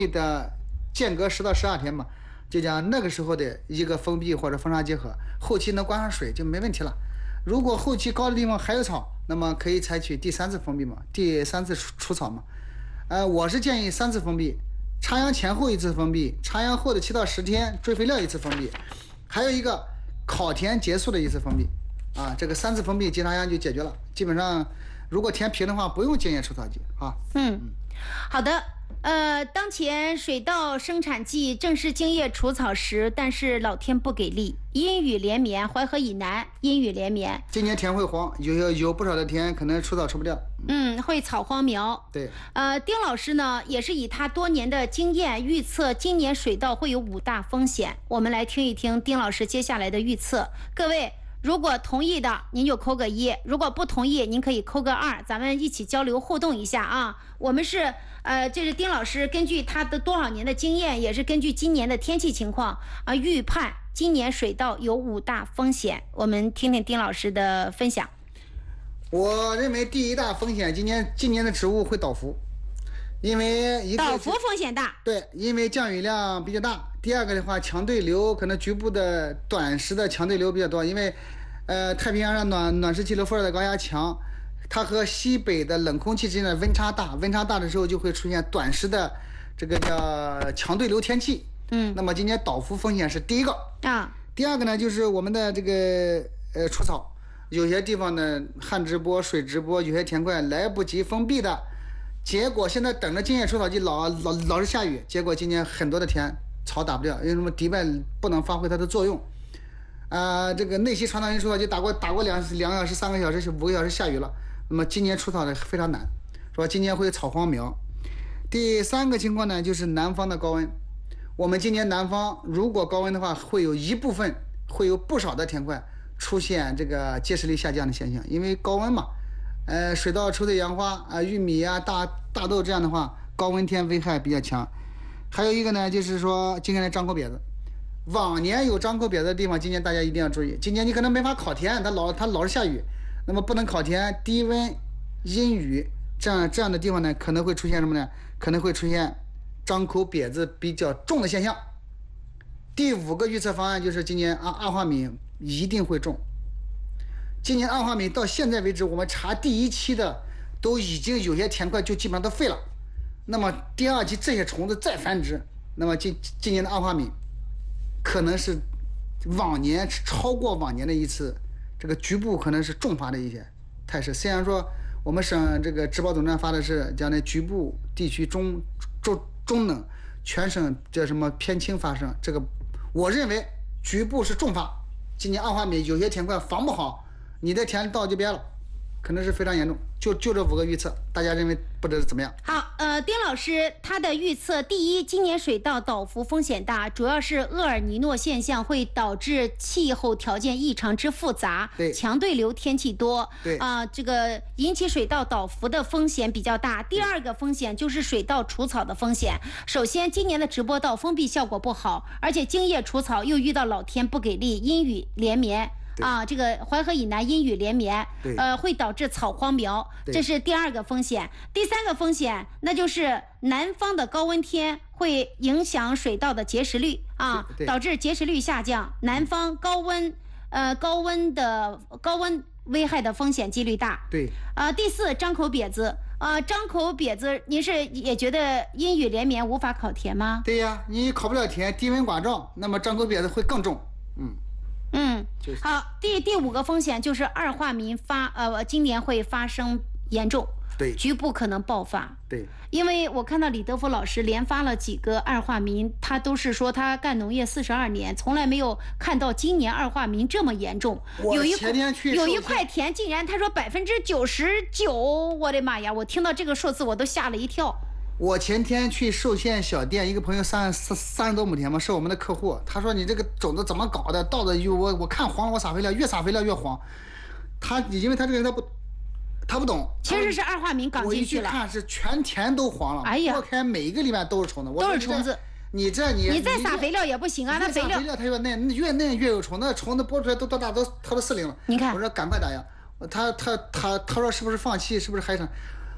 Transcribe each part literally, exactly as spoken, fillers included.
的间隔十到十二天嘛，就讲那个时候的一个封闭或者风沙结合，后期能灌上水就没问题了。如果后期高的地方还有草，那么可以采取第三次封闭嘛，第三次除除草嘛。呃，我是建议三次封闭，插秧前后一次封闭，插秧后的七到十天追肥料一次封闭，还有一个烤田结束的一次封闭。啊，这个三次封闭结插秧就解决了。基本上，如果田平的话，不用经验除草剂啊。 嗯，好的。呃，当前水稻生产季正是茎叶除草时，但是老天不给力，阴雨连绵，淮河以南阴雨连绵。 今年田会黄，有有有不少的田可能除草除不掉。 嗯，会草荒苗。 对。 呃，丁老师呢，也是以他多年的经验预测今年水稻会有五大风险。我们来听一听丁老师接下来的预测。各位，如果同意的，您就扣个一；如果不同意，您可以扣个二。咱们一起交流互动一下啊！我们是呃，这是丁老师根据他的多少年的经验，也是根据今年的天气情况啊，预判今年水稻有五大风险。我们听听丁老师的分享。 我认为第一大风险，今年今年的植物会倒伏，因为一个倒伏风险大。 对，因为降雨量比较大。第二个的话，强对流可能局部的短时的强对流比较多，因为呃太平洋上暖暖湿气流附着的高压强，它和西北的冷空气之间的温差大，温差大的时候就会出现短时的这个叫强对流天气。 嗯， 那么今年倒伏风险是第一个啊。 第二个呢，就是我们的这个呃除草，有些地方呢旱直播、水直播，有些田块来不及封闭的，结果现在等着今年除草季老老老是下雨，结果今年很多的田草打不掉，因为什么？堤坝不能发挥它的作用。啊、呃，这个内溪传导型除草剂打过打过两两个小时、三个小时、五个小时下雨了，那么今年除草的非常难，是吧？今年会有草荒苗。第三个情况呢，就是南方的高温。我们今年南方如果高温的话，会有一部分会有不少的田块出现这个结实力下降的现象，因为高温嘛。呃，水稻、臭穗、杨花啊、呃、玉米啊、大大豆这样的话，高温天危害比较强。还有一个呢，就是说今年的张口瘪子，往年有张口瘪子的地方，今年大家一定要注意。今年你可能没法烤田，它老它老是下雨，那么不能烤田，低温、阴雨这样这样的地方呢，可能会出现什么呢？可能会出现张口瘪子比较重的现象。第五个预测方案就是今年二二化米一定会种。今年二化米到现在为止，我们查第一期的都已经有些田块就基本上都废了。那么第二期这些虫子再繁殖，那么今今年的二化米可能是往年超过往年的一次，这个局部可能是重发的一些态势。虽然说我们省这个植保总站发的是将来局部地区中中中冷，全省叫什么偏轻发生，这个我认为局部是重发。今年二化米有些田块防不好，你的田稻就瘪了，可能是非常严重。就就这五个预测，大家认为不知道怎么样？ 好，呃，丁老师他的预测，第一，今年水稻倒伏风险大，主要是厄尔尼诺现象会导致气候条件异常之复杂， 对， 强对流天气多， 对啊、呃，这个引起水稻倒伏的风险比较大。第二个风险就是水稻除草的风险。首先，今年的直播稻封闭效果不好，而且茎叶除草又遇到老天不给力，阴雨连绵。啊，这个淮河以南阴雨连绵，呃，会导致草荒苗，这是第二个风险。第三个风险，那就是南方的高温天会影响水稻的结实率啊，导致结实率下降。南方高温，呃，高温的高温危害的风险几率大。 对。 啊、呃，第四，张口瘪子。啊、呃，张口瘪子，您是也觉得阴雨连绵无法烤田吗？ 对呀，你烤不了田，低温寡照，那么张口瘪子会更重。嗯。 嗯，好，第第五个风险就是二化民发，呃，今年会发生严重， 对， 局部可能爆发， 对， 因为我看到李德福老师连发了几个二化民，他都是说他干农业四十二年，从来没有看到今年二化民这么严重。 有一前天去有一块田竟然他说百分之九十九，我的妈呀！我听到这个数字我都吓了一跳。 我前天去寿县小店，一个朋友三三三十多亩田嘛，是我们的客户。他说：“你这个种子怎么搞的？稻子有我我看黄了，我撒肥料，越撒肥料越黄。”他因为他这个人他不他不懂， 其实是二化民搞进去了。 我一去看是全田都黄了， 哎呀， 拨开每一个里面都是虫子， 都是虫子。 你这你你再撒肥料也不行啊，那肥料肥料他说嫩越嫩越有虫，那虫子拨出来都多大都它都四零了。 你看， 我说赶快打烊。他他他他说是不是放弃？是不是还想？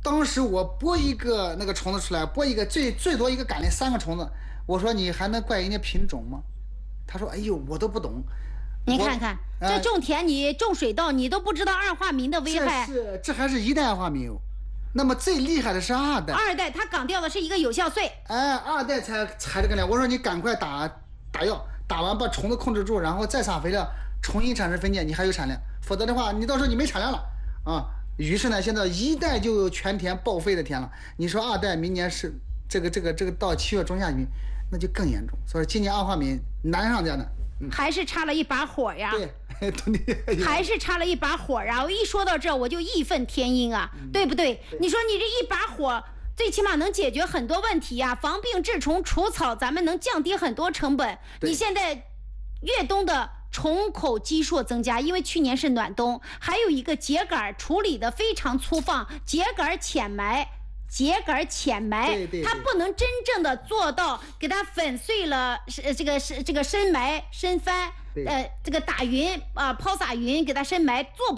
当时我播一个那个虫子出来，播一个最最多一个杆里三个虫子，我说你还能怪人家品种吗？他说：“哎呦，我都不懂。” 您看看，这种田你种水稻，你都不知道二化醚的危害。 这是这还是一代二化醚哦，那么最厉害的是二代。 二代它港掉的是一个有效穗。 哎，二代才才这个量。我说你赶快打打药，打完把虫子控制住，然后再撒肥料，重新产生分解，你还有产量。否则的话，你到时候你没产量了啊。于是呢，现在一代就有全田报废的田了。你说二代明年是这个这个这个到七月中下旬，那就更严重。所以今年二化醚难上加难。 还是插了一把火呀！ 对， 还是插了一把火啊！我一说到这，我就义愤填膺啊，嗯、对不对？你说你这一把火，最起码能解决很多问题呀、啊，防病治虫除草，咱们能降低很多成本。你现在越冬的虫口基数增加，因为去年是暖冬，还有一个秸秆处理的非常粗放，秸秆浅埋。秸秆浅埋， 对对对， 它不能真正的做到给它粉碎了，是这个是这个深埋深翻，呃，这个打匀啊、呃、抛洒匀给它深埋，做不。